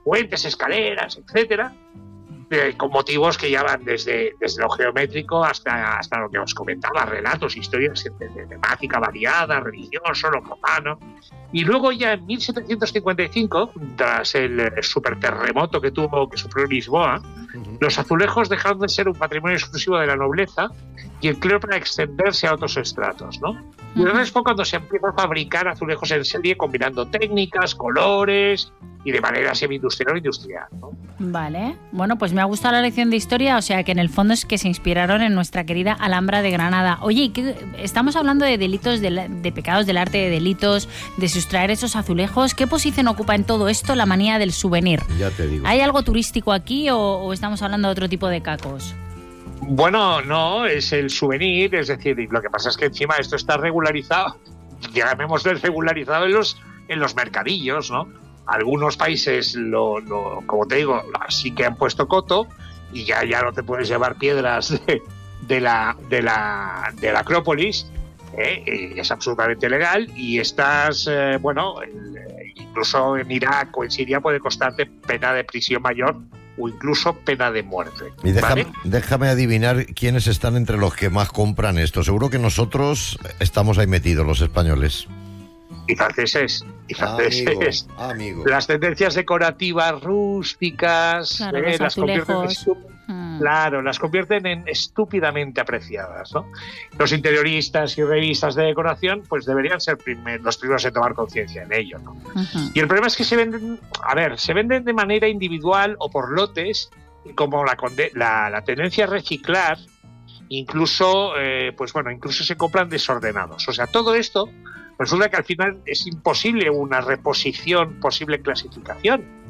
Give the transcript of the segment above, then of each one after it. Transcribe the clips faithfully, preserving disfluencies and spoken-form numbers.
puentes, escaleras, etcétera, eh, con motivos que ya van desde, desde lo geométrico hasta, hasta lo que os comentaba, relatos, historias de, de temática variada, religioso, lo profano. Y luego ya en mil setecientos cincuenta y cinco, tras el superterremoto que tuvo, que sufrió Lisboa, uh-huh. los azulejos dejaron de ser un patrimonio exclusivo de la nobleza y el clero para extenderse a otros estratos, ¿no? Y entonces fue cuando se empezó a fabricar azulejos en serie combinando técnicas, colores y de manera semi-industrial o industrial, ¿no? Vale. Bueno, pues me ha gustado la lección de historia, o sea que en el fondo es que se inspiraron en nuestra querida Alhambra de Granada. Oye, ¿qué, estamos hablando de delitos, de, de pecados del arte, de delitos, de sustraer esos azulejos. ¿Qué posición ocupa en todo esto la manía del souvenir? Ya te digo. ¿Hay algo turístico aquí o, o estamos hablando de otro tipo de cacos? Bueno, no, es el souvenir, es decir, lo que pasa es que encima esto está regularizado, llamémoslo regularizado en los, en los mercadillos, ¿no? Algunos países, lo, lo, como te digo, sí que han puesto coto y ya, ya no te puedes llevar piedras de, de, la, de, la, de la Acrópolis, ¿eh? Es absolutamente legal y estás, eh, bueno, el, incluso en Irak o en Siria puede costarte pena de prisión mayor o incluso pena de muerte. Y déjame, ¿vale? déjame adivinar quiénes están entre los que más compran esto. Seguro que nosotros estamos ahí metidos, los españoles. Y franceses, y franceses. Amigo, amigo. Las tendencias decorativas rústicas, claro, eh, los las convierten en azulejos. estu- Hmm. Claro, las convierten en estúpidamente apreciadas, ¿no? Los interioristas y revistas de decoración, pues deberían ser primer, los primeros en tomar conciencia en ello, ¿no? Uh-huh. Y el problema es que se venden, a ver, se venden de manera individual o por lotes, y como la, conde- la, la tendencia a reciclar, incluso, eh, pues bueno, incluso se compran desordenados. O sea, todo esto resulta que al final es imposible una reposición, posible clasificación.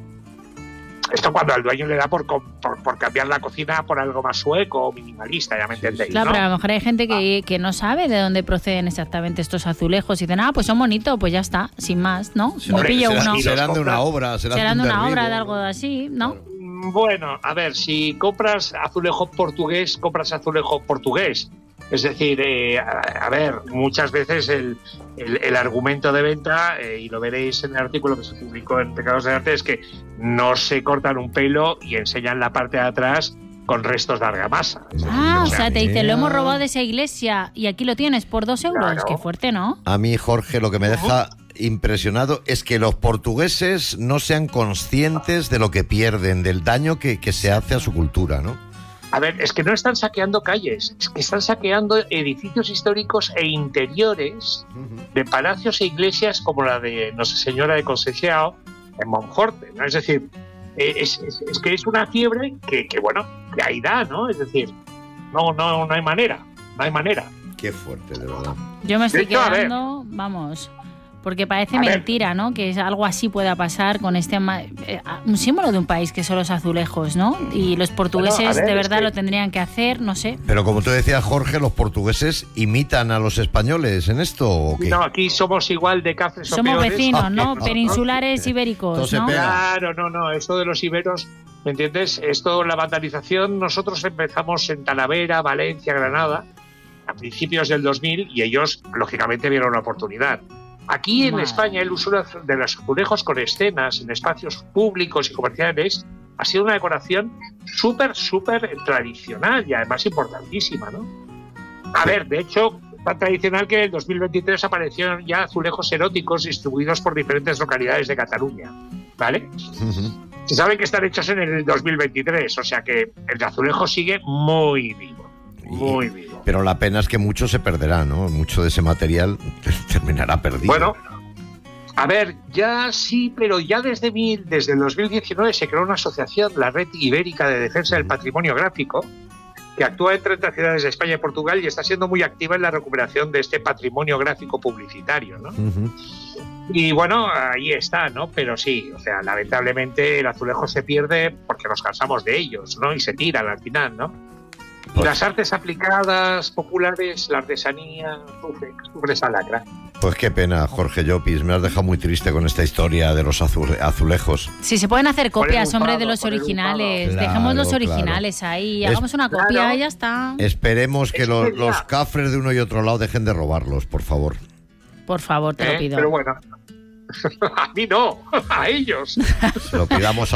Esto cuando al dueño le da por, por, por cambiar la cocina por algo más sueco o minimalista, ya me entendéis, Claro, ¿no? pero a lo mejor hay gente que, que no sabe de dónde proceden exactamente estos azulejos y dicen, ah, pues son bonitos, pues ya está, sin más, ¿no? Me Hombre, pillo será- uno. serán de una obra, serán, Serán de un una derribo. obra, de algo así, ¿no? Bueno, a ver, si compras azulejo portugués, compras azulejo portugués. Es decir, eh, a, a ver, muchas veces el, el, el argumento de venta, eh, y lo veréis en el artículo que se publicó en Pecados de Arte, es que no se cortan un pelo y enseñan la parte de atrás con restos de argamasa. Es decir, Ah, o o sea, sea, te dice, lo mira. hemos robado de esa iglesia y aquí lo tienes por dos euros. Claro. Qué fuerte, ¿no? A mí, Jorge, lo que me deja impresionado es que los portugueses no sean conscientes de lo que pierden, del daño que, que se hace a su cultura, ¿no? A ver, es que no están saqueando calles, es que están saqueando edificios históricos e interiores de palacios e iglesias como la de Nuestra Señora de Conceição en Monforte, ¿no? Es decir, eh, es, es, es que es una fiebre que, que, bueno, que ahí da, ¿no? Es decir, no, no, no hay manera, no hay manera. Qué fuerte, de verdad. Yo me estoy De hecho, a ver. quedando, vamos, porque parece A ver. mentira, ¿no? Que es algo así pueda pasar con este ma- eh, un símbolo de un país que son los azulejos, ¿no? Y los portugueses Bueno, a ver, de es verdad que- lo tendrían que hacer, no sé. Pero como tú decías, Jorge, ¿los portugueses imitan a los españoles en esto o qué? No, aquí somos igual de cafres o Somos peores. vecinos, ¿no? Peninsulares Todo ibéricos, se ¿no? pega. Claro, no, no, esto de los iberos, ¿me entiendes? Esto, la vandalización, nosotros empezamos en Talavera, Valencia, Granada, a principios del dos mil, y ellos, lógicamente, vieron la oportunidad. Aquí en Madre. España, el uso de los azulejos con escenas en espacios públicos y comerciales ha sido una decoración súper, súper tradicional y además importantísima, ¿no? A ver, de hecho, tan tradicional que en el dos mil veintitrés aparecieron ya azulejos eróticos distribuidos por diferentes localidades de Cataluña, ¿vale? Ujú. Se sabe que están hechos en el dos mil veintitrés, o sea que el azulejo sigue muy vivo, muy vivo. Pero la pena es que mucho se perderá, ¿no? Mucho de ese material terminará perdido. Bueno, a ver, ya sí, pero ya desde, mil, desde el dos mil diecinueve se creó una asociación, la Red Ibérica de Defensa del Patrimonio Gráfico, que actúa en treinta ciudades de España y Portugal y está siendo muy activa en la recuperación de este patrimonio gráfico publicitario, ¿no? Ujú. Y bueno, ahí está, ¿no? Pero sí, o sea, lamentablemente el azulejo se pierde porque nos cansamos de ellos, ¿no? Y se tiran al final, ¿no? Y Pues- las artes aplicadas, populares, la artesanía, sufre, sufre esa lacra. Pues qué pena, Jorge Llopis. Me has dejado muy triste con esta historia de los azule- azulejos. Si se pueden hacer Por el copias, hombre, de enfado, los por el originales. enfado. Dejemos los Claro, originales ahí. Es- Hagamos una copia Claro. y ya está. Esperemos que Eso lo- sería- los cafres de uno y otro lado dejen de robarlos, por favor. Por favor, te lo ¿eh? pido. Pero bueno, a mí no, a ellos. Se lo pidamos a